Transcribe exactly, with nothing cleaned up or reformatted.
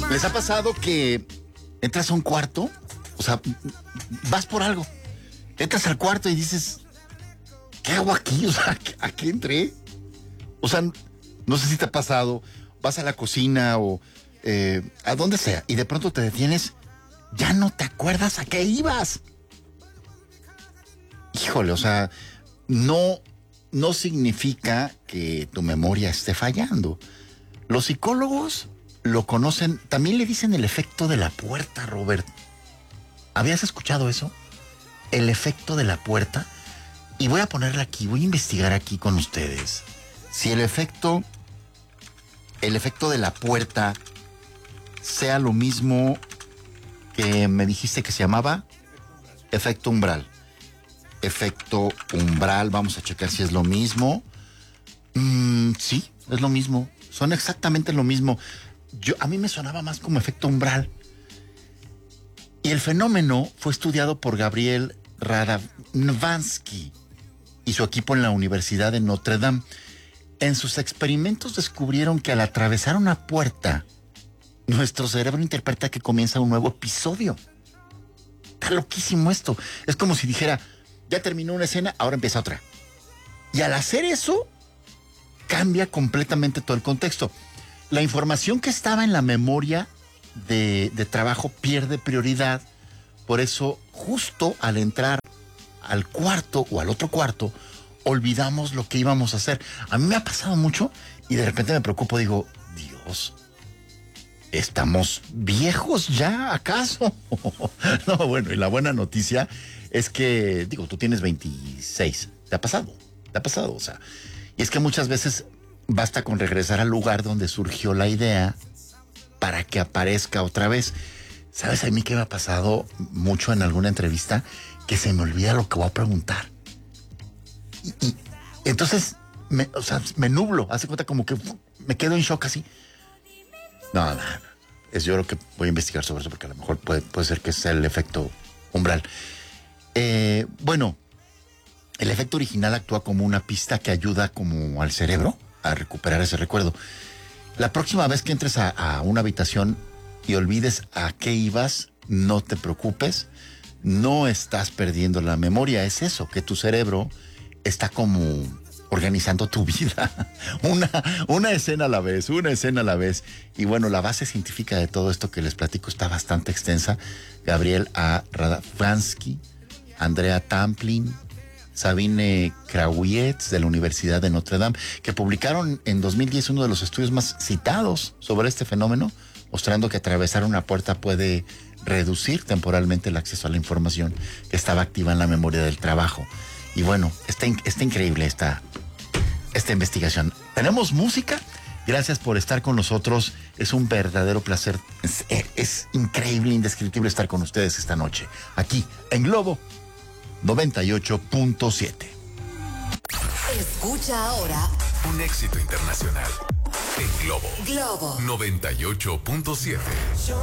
¿Les ha pasado que entras a un cuarto? O sea, vas por algo. Entras al cuarto y dices, ¿qué hago aquí? O sea, ¿a qué entré? O sea, no sé si te ha pasado, vas a la cocina o eh, a donde sea y de pronto te detienes, ya no te acuerdas a qué ibas. Híjole, o sea, no, no significa que tu memoria esté fallando. Los psicólogos lo conocen, también le dicen el efecto de la puerta, Robert. ¿Habías escuchado eso? El efecto de la puerta. Y voy a ponerla aquí, voy a investigar aquí con ustedes. Si el efecto, el efecto de la puerta sea lo mismo que me dijiste que se llamaba efecto umbral. Efecto umbral, vamos a checar si es lo mismo. Mm, sí, es lo mismo. Son exactamente lo mismo. Yo, a mí me sonaba más como efecto umbral. Y el fenómeno fue estudiado por Gabriel Radvansky y su equipo en la Universidad de Notre Dame. En sus experimentos descubrieron que al atravesar una puerta, nuestro cerebro interpreta que comienza un nuevo episodio. Está loquísimo esto. Es como si dijera, ya terminó una escena, ahora empieza otra. Y al hacer eso, cambia completamente todo el contexto. La información que estaba en la memoria de, de trabajo pierde prioridad. Por eso, justo al entrar al cuarto o al otro cuarto, olvidamos lo que íbamos a hacer. A mí me ha pasado mucho y de repente me preocupo, digo, Dios, ¿estamos viejos ya, acaso? No, bueno, y la buena noticia es que, digo, tú tienes veintiséis, ¿te ha pasado? ¿Te ha pasado? O sea, y es que muchas veces basta con regresar al lugar donde surgió la idea para que aparezca otra vez. ¿Sabes a mí qué me ha pasado mucho en alguna entrevista? Que se me olvida lo que voy a preguntar. Y, y entonces, me, o sea, me nublo, hace cuenta como que uf, me quedo en shock así. No, no, no. Es yo lo que voy a investigar sobre eso porque a lo mejor puede, puede ser que sea el efecto umbral. Eh, bueno, el efecto original actúa como una pista que ayuda como al cerebro a recuperar ese recuerdo. La próxima vez que entres a, a una habitación y olvides a qué ibas, no te preocupes, no estás perdiendo la memoria, es eso, que tu cerebro está como organizando tu vida, una, una escena a la vez, una escena a la vez. Y bueno, la base científica de todo esto que les platico está bastante extensa. Gabriel A. Radvansky, Andrea Tamplin, Sabine Krawietz de la Universidad de Notre Dame, que publicaron en dos mil diez uno de los estudios más citados sobre este fenómeno, mostrando que atravesar una puerta puede reducir temporalmente el acceso a la información que estaba activa en la memoria del trabajo. Y bueno, está, está increíble esta, esta investigación. ¿Tenemos música? Gracias por estar con nosotros. Es un verdadero placer. Es, es increíble, indescriptible estar con ustedes esta noche, aquí en Globo noventa y ocho punto siete. Escucha ahora un éxito internacional en Globo. Globo noventa y ocho punto siete.